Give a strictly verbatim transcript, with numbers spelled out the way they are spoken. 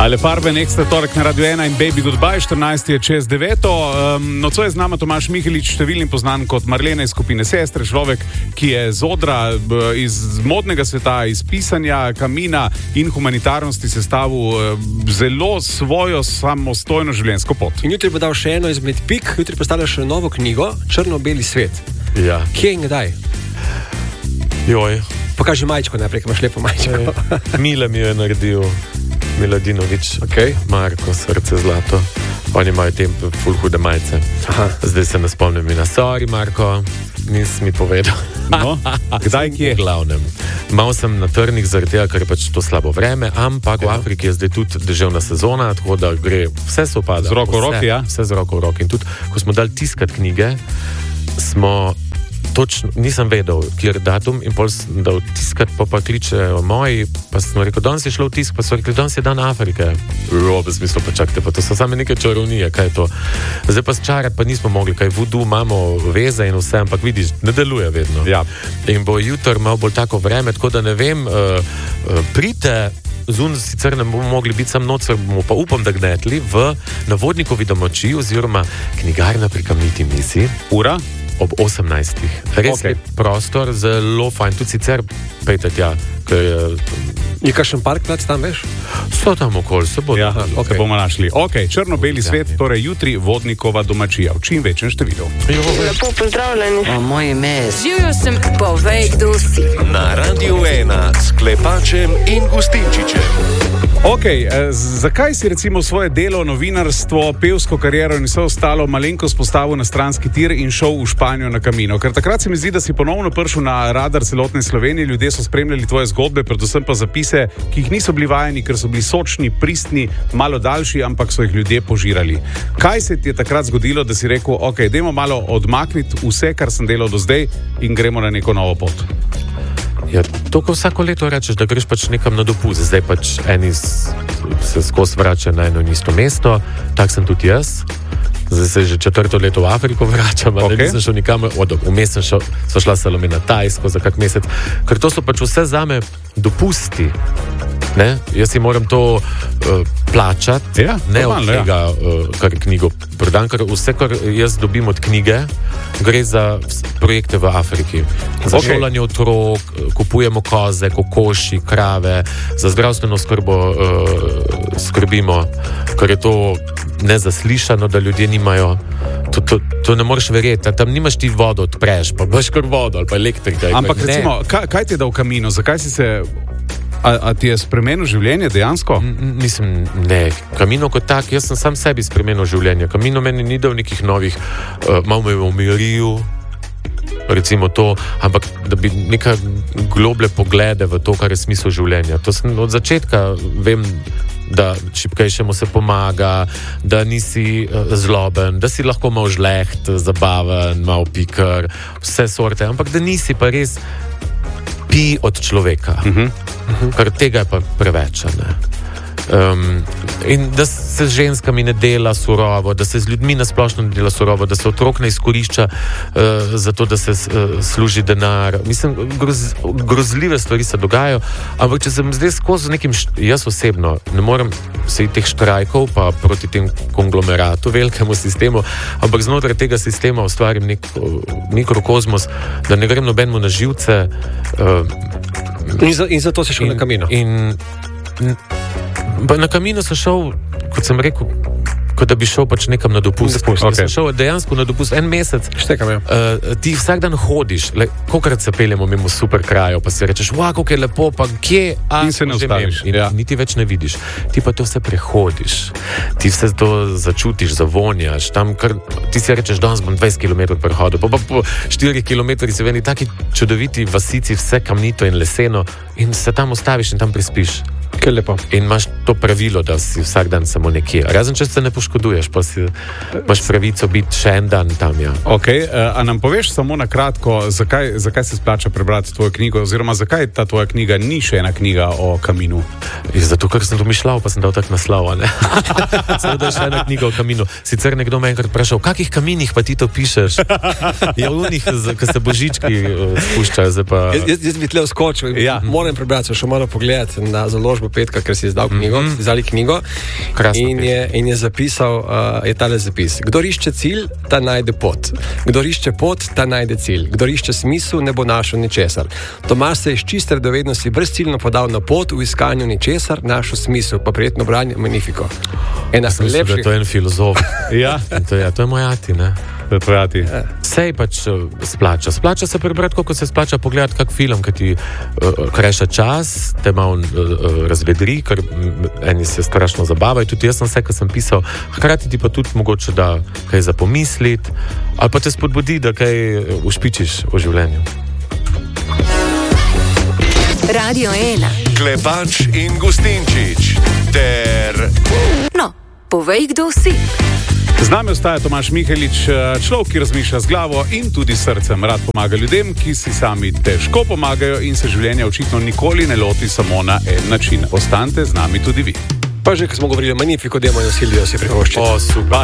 Ale farbe, ekstra torek na Radio ena in Baby Goodbye, štirinajst je čez deveto. Um, nocoj je z nama Tomaž Mihelič, številnim poznan kot Marlene iz skupine Sestre, človek, ki je z odra, iz modnega sveta, iz pisanja, kamina in humanitarnosti sestavil zelo svojo samostojno življenjsko pot. In jutri bo dal še eno izmed pik, jutri postavljaš še novo knjigo, Črno-beli svet. Ja. Kje in kdaj? Joj. Pokaži majčko najprej, imaš lepo majčko. Mile mi je naredil Miladinovič, okay. Marko, srce zlato. Oni imajo te ful hude majice. Aha. Zdaj se ne spomnim mi na sorry, Marko, nisi mi povedal. No, kdaj, kje? V glavnem. Mal sem na trnih zaradi tega, ker je pač to slabo vreme, ampak ja. V Afriki je zdaj tudi deževna sezona, tako da gre, vse se upada. Z roko v roki, ja? Vse z roko v roki. In tudi, ko smo dali tiskat knjige, smo točno, nisem vedel, kjer datum, in pol sem dal tiskat, pa pa kličejo moji, pa sem rekel, danes je šlo v tisk, pa so rekli, danes je dan Afrike. Jo, v smislu, pa čakajte, pa to so same neke čarovnije, kaj je to. Zdaj pa sčarati pa nismo mogli, kaj voodoo imamo veze in vse, ampak vidiš, ne deluje vedno. Ja. In bo jutr malo bolj tako vreme, tako da ne vem, uh, uh, prite, zun sicer ne bomo mogli biti sam noč, bomo pa upam, da gnetli v Navodnikovi domači oziroma knjigarna pri Kamniti misi. Ura? Ob osemnajstih. Res okay. Je prostor, zelo fajn. Tudi sicer pejte tja, ker je... Je kakšen parkplac tam, veš? So tam okoli, se bodo. Ja, okay. Se bomo našli. Ok, Črno-beli svet, torej jutri Vodnikova domačija, v čim večjem številu. Lepo pozdravljeni. O, moj ime. Živijo sem, povej, kdo si. Na Radio ena s Klepačem in Gustinčičem. Ok, eh, zakaj si recimo svoje delo, novinarstvo, pevsko kariero in vse ostalo malenkost postavil na stranski tir in šel v Španijo na Camino? Ker takrat se mi zdi, da si ponovno prišel na radar celotne Slovenije, ljudje so spremljali tvoje zgodbe, predvsem pa zapise, ki jih niso bili vajeni, ker so bili sočni, pristni, malo daljši, ampak so jih ljudje požirali. Kaj se ti je takrat zgodilo, da si rekel, ok, dajmo malo odmakniti vse, kar sem delal do zdaj in gremo na neko novo pot? Ja, to, ko vsako leto rečeš, da greš pač nekam na dopust, zdaj pač eni se skozi vračajo na eno in isto mesto, tak sem tudi jaz. Zdaj se že četrto leto v Afriko vračam, ali okay. Nisem šel nikamor, vmes sem šel, sva šla Salome na Tajsko za kak mesec, ker to so pač vse zame dopusti. Ne? Jaz si moram to uh, plačati, ja, ne od tega, ja. uh, kar knjigo prodam, ker vse, kar jaz dobim od knjige, gre za projekte v Afriki. Za okay. Šolanje otrok, kupujemo koze, kokoši, krave, za zdravstveno skrbo uh, skrbimo, ker je to nezaslišano, da ljudje nimajo. To, to, to ne moreš verjeti, tam nimaš ti vodo, odpreš, pa imaš kar vodo ali pa elektrika. Ampak recimo, kaj, kaj ti je dal Camino? Zakaj si se... A, a ti je spremenil življenje dejansko? Mislim, ne. Camino kot tak, jaz sem sam sebi spremenil življenje. Camino meni ni dal nekih novih, uh, malo me je umiril, recimo to, ampak da bi neka globlje poglede v to, kar je smisel življenja. To sem od začetka, vem, da šibkejšemu se pomaga, da nisi uh, zloben, da si lahko malo žleht, zabaven, malo pikar, vse sorte, ampak da nisi pa res pi od človeka. Uh-huh. Uh-huh. Kar tega je pa preveč, ne? Um, in da se z ženskami ne dela surovo, da se z ljudmi nasplošno ne dela surovo, da se otrok ne izkorišča uh, za to, da se uh, služi denar. Mislim, groz, grozljive stvari se dogajajo, ampak če sem zdaj skozi nekim, jaz osebno ne morem se teh štrajkov pa proti tem konglomeratu, velikemu sistemu, ampak znotraj tega sistema ustvarim nek uh, mikrokozmos, da ne grem nobenemu na živce. Uh, in, za, in zato si šel in, na Camino. In, in, na Camino sem šel, kot sem rekel, kot da bi šel pač nekam na dopust. dopust okay. Sem šel dejansko na dopust en mesec. Štekam, ja. Uh, ti vsak dan hodiš, le, kolikrat se peljemo mimo super krajev, pa si rečeš, wow, kako je lepo, pa kje, a, in se ne ustaviš. In ja. Niti več ne vidiš. Ti pa to vse prehodiš. Ti vse to začutiš, zavonjaš. Tam, kar, ti si rečeš, danes bom dvajset kilometrov prehodil, pa, pa po štirih kilometrih si v eni taki čudoviti vasici, vse kamnito in leseno, in se tam ustaviš in tam prispiš. Kaj lepo. In imaš to pravilo, da si vsak dan samo nekje. Razen, če se ne poškoduješ, pa si imaš pravico biti še en dan tam, ja. Ok, uh, a nam poveš samo na kratko, zakaj, zakaj se splača prebrati tvojo knjigo, oziroma zakaj ta tvoja knjiga ni še ena knjiga o Caminu? Zato, ker sem to mišljal, pa sem dal tak naslov, ne? Seveda je še ena knjiga o Caminu. Sicer nekdo me enkrat vprašal, v kakih kaminih pa ti to pišeš? Ja, v unih, ko se božički uh, spuščajo, zdaj pa... Jaz, jaz bi tle vskočil in ja. Moram prebrati, še malo pogledati na založbo založbo Petka, ker si izdal knjigo, mm-hmm. izdali knjigo in je, in je zapisal, uh, je tale zapis. Kdor išče cilj, ta najde pot. Kdor išče pot, ta najde cilj. Kdor išče smisel, ne bo našel ničesar. Tomaž se je iz čiste radovednosti brezciljno podal na pot v iskanju ničesar, našel smisel, pa prijetno branje, magnifico. Ena lepših. To je en filozof. Ja. To je, to je moj ati, ne? Tvojati. Sej pač splača. Splača se prebrati, kako se splača pogledati kak film, ki ti uh, kreša čas, te malo uh, razvedri, ker eni se strašno zabavajo. Tudi jaz sem vse, kar sem pisal, hkrati ti pa tudi mogoče da kaj za pomisliti, ali pa te spodbudi, da kaj ušpičiš v življenju. Radio ena. Klepač in Gustinčič ter... No, povej, kdo si. Z nami ostaja Tomaž Mihelič, človek, ki razmišlja z glavo in tudi srcem. Rad pomaga ljudem, ki si sami težko pomagajo in se življenja očitno nikoli ne loti samo na en način. Ostanite z nami tudi vi. Pa že, ko smo govorili o magnifico, demo in Silvijo si privoščiti. O, super.